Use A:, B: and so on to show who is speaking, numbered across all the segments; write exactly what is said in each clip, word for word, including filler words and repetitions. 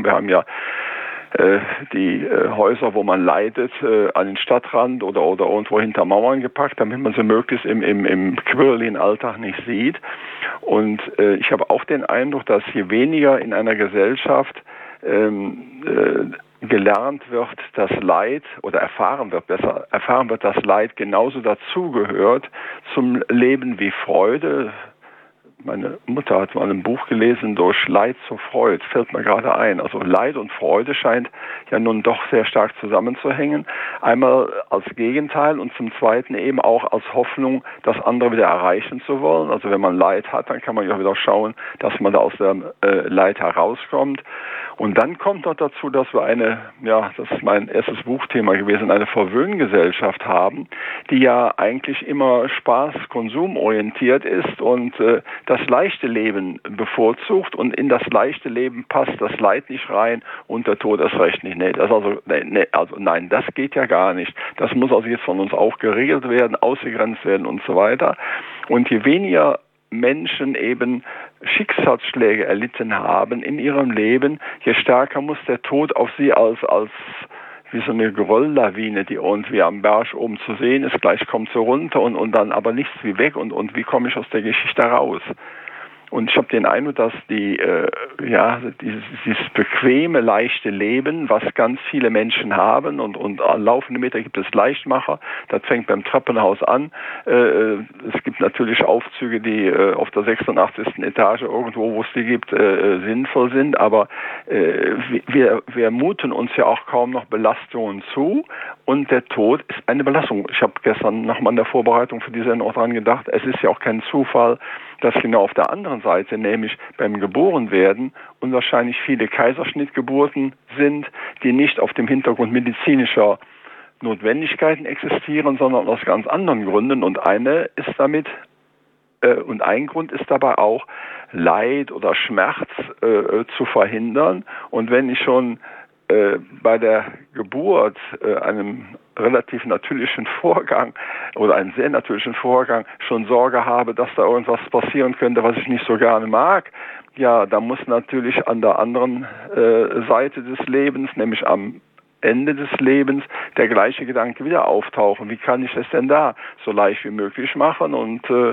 A: Wir haben ja äh, die äh, Häuser, wo man leidet, äh, an den Stadtrand oder, oder irgendwo hinter Mauern gepackt, damit man sie möglichst im, im, im quirligen Alltag nicht sieht. Und äh, ich habe auch den Eindruck, dass je weniger in einer Gesellschaft ähm, äh, gelernt wird, dass Leid oder erfahren wird, besser erfahren wird, dass Leid genauso dazugehört zum Leben wie Freude. Meine Mutter hat mal ein Buch gelesen, durch Leid zur Freude, fällt mir gerade ein. Also Leid und Freude scheint ja nun doch sehr stark zusammenzuhängen. Einmal als Gegenteil und zum Zweiten eben auch als Hoffnung, das andere wieder erreichen zu wollen. Also wenn man Leid hat, dann kann man ja wieder schauen, dass man da aus dem äh, Leid herauskommt. Und dann kommt noch dazu, dass wir eine, ja, das ist mein erstes Buchthema gewesen, eine Verwöhngesellschaft haben, die ja eigentlich immer Spaß, Konsum orientiert ist und äh, das leichte Leben bevorzugt, und in das leichte Leben passt das Leid nicht rein und der Tod erst recht nicht. Nee, das also, nee, nee, also nein, das geht ja gar nicht. Das muss also jetzt von uns auch geregelt werden, ausgegrenzt werden und so weiter. Und je weniger Menschen eben Schicksalsschläge erlitten haben in ihrem Leben, je stärker muss der Tod auf sie als, als wie so eine Gerölllawine, die irgendwie am Berg oben zu sehen ist, gleich kommt sie runter und, und dann aber nichts wie weg und, und wie komme ich aus der Geschichte raus? Und ich habe den Eindruck, dass die, äh, ja, dieses, dieses bequeme, leichte Leben, was ganz viele Menschen haben, und, und laufende Meter gibt es Leichtmacher, das fängt beim Treppenhaus an. Äh, es gibt natürlich Aufzüge, die äh, auf der sechsundachtzigsten Etage irgendwo, wo es die gibt, äh, sinnvoll sind, aber äh, wir, wir muten uns ja auch kaum noch Belastungen zu, und der Tod ist eine Belastung. Ich habe gestern nochmal in der Vorbereitung für diese Sendung auch dran gedacht, es ist ja auch kein Zufall, dass genau auf der anderen Seite, nämlich beim Geborenwerden, unwahrscheinlich viele Kaiserschnittgeburten sind, die nicht auf dem Hintergrund medizinischer Notwendigkeiten existieren, sondern aus ganz anderen Gründen. Und eine ist damit, äh, und ein Grund ist dabei auch, Leid oder Schmerz äh, zu verhindern. Und wenn ich schon äh, bei der Geburt äh, einem relativ natürlichen Vorgang oder einen sehr natürlichen Vorgang schon Sorge habe, dass da irgendwas passieren könnte, was ich nicht so gerne mag, ja, da muss natürlich an der anderen äh, Seite des Lebens, nämlich am Ende des Lebens, der gleiche Gedanke wieder auftauchen. Wie kann ich es denn da so leicht wie möglich machen? Und äh,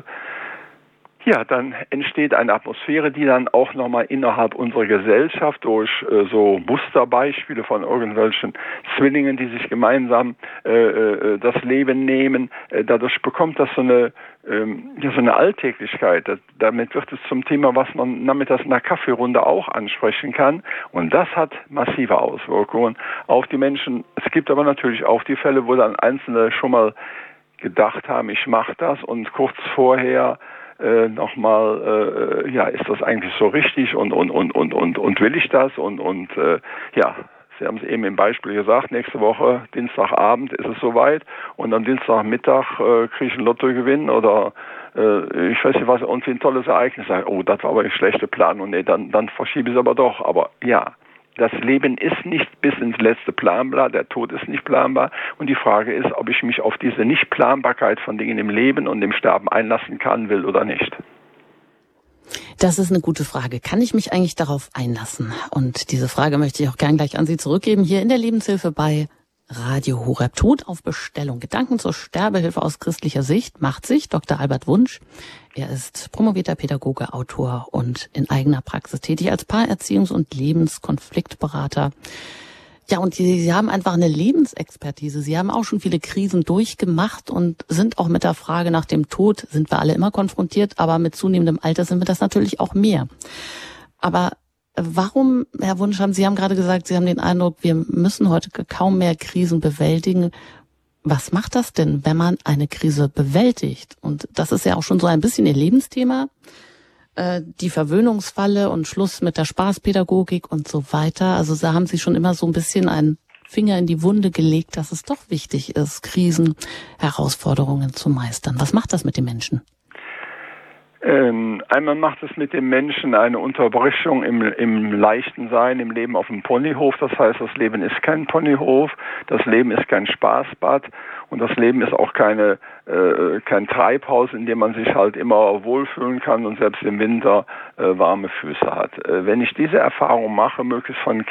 A: ja, dann entsteht eine Atmosphäre, die dann auch nochmal innerhalb unserer Gesellschaft durch äh, so Musterbeispiele von irgendwelchen Zwillingen, die sich gemeinsam äh, äh, das Leben nehmen, äh, dadurch bekommt das so eine, ähm, ja, so eine Alltäglichkeit. Das, damit wird es zum Thema, was man nachmittags in der Kaffeerunde auch ansprechen kann. Und das hat massive Auswirkungen auf die Menschen. Es gibt aber natürlich auch die Fälle, wo dann Einzelne schon mal gedacht haben, ich mache das, und kurz vorher Äh, nochmal, äh, ja, ist das eigentlich so richtig und und und und und und will ich das und und äh, ja, Sie haben es eben im Beispiel gesagt, nächste Woche, Dienstagabend ist es soweit, und am Dienstagmittag äh, kriege ich einen Lottogewinn oder äh, ich weiß nicht was, irgendwie ein tolles Ereignis. Oh, das war aber eine schlechte Planung, nee, dann, dann verschiebe ich es aber doch, aber ja. Das Leben ist nicht bis ins letzte planbar, der Tod ist nicht planbar, und die Frage ist, ob ich mich auf diese Nichtplanbarkeit von Dingen im Leben und im Sterben einlassen kann, will oder nicht.
B: Das ist eine gute Frage. Kann ich mich eigentlich darauf einlassen? Und diese Frage möchte ich auch gern gleich an Sie zurückgeben, hier in der Lebenshilfe bei Radio Horeb. Tod auf Bestellung. Gedanken zur Sterbehilfe aus christlicher Sicht macht sich Doktor Albert Wunsch. Er ist promovierter Pädagoge, Autor und in eigener Praxis tätig als Paarerziehungs- und Lebenskonfliktberater. Ja, und Sie, Sie haben einfach eine Lebensexpertise. Sie haben auch schon viele Krisen durchgemacht und sind auch mit der Frage nach dem Tod, sind wir alle immer konfrontiert, aber mit zunehmendem Alter sind wir das natürlich auch mehr. Aber warum, Herr Wunsch, haben Sie haben gerade gesagt, Sie haben den Eindruck, wir müssen heute kaum mehr Krisen bewältigen. Was macht das denn, wenn man eine Krise bewältigt? Und das ist ja auch schon so ein bisschen Ihr Lebensthema, äh, die Verwöhnungsfalle und Schluss mit der Spaßpädagogik und so weiter. Also da haben Sie schon immer so ein bisschen einen Finger in die Wunde gelegt, dass es doch wichtig ist, Krisen, Herausforderungen zu meistern. Was macht das mit den Menschen?
A: Ähm, einmal macht es mit dem Menschen eine Unterbrechung im, im leichten Sein, im Leben auf dem Ponyhof. Das heißt, das Leben ist kein Ponyhof, das Leben ist kein Spaßbad, und das Leben ist auch keine, äh, kein Treibhaus, in dem man sich halt immer wohlfühlen kann und selbst im Winter äh, warme Füße hat. Äh, wenn ich diese Erfahrung mache, möglichst von